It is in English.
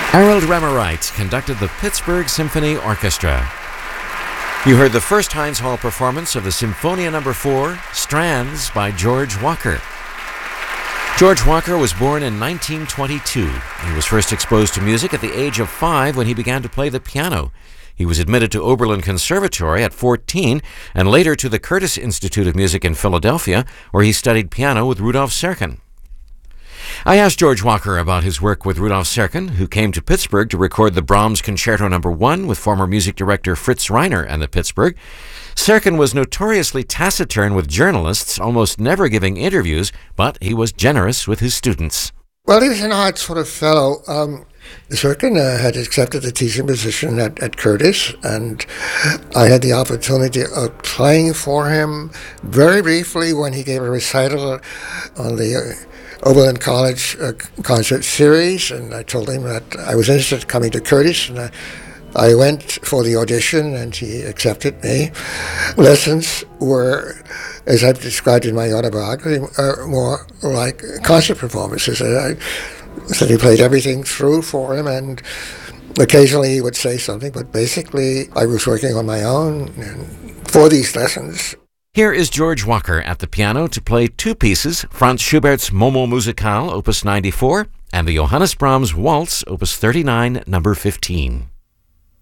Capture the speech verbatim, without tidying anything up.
Harold Remmerite conducted the Pittsburgh Symphony Orchestra. You heard the first Heinz Hall performance of the Symphonia Number four, Strands, by George Walker. George Walker was born in nineteen twenty-two. He was first exposed to music at the age of five when he began to play the piano. He was admitted to Oberlin Conservatory at fourteen and later to the Curtis Institute of Music in Philadelphia, where he studied piano with Rudolf Serkin. I asked George Walker about his work with Rudolf Serkin, who came to Pittsburgh to record the Brahms Concerto Number one with former music director Fritz Reiner and the Pittsburgh. Serkin was notoriously taciturn with journalists, almost never giving interviews, but he was generous with his students. Well, he was an odd sort of fellow. Um, Serkin uh, had accepted the teaching position at, at Curtis, and I had the opportunity of playing for him very briefly when he gave a recital on the uh, Oberlin College uh, concert series, and I told him that I was interested in coming to Curtis, and I, I went for the audition, and he accepted me. Lessons were, as I've described in my autobiography, uh, more like concert performances. I said he played everything through for him, and occasionally he would say something, but basically I was working on my own for these lessons. Here is George Walker at the piano to play two pieces, Franz Schubert's Momo Musicale, opus ninety-four, and the Johannes Brahms Waltz, opus thirty-nine, number fifteen.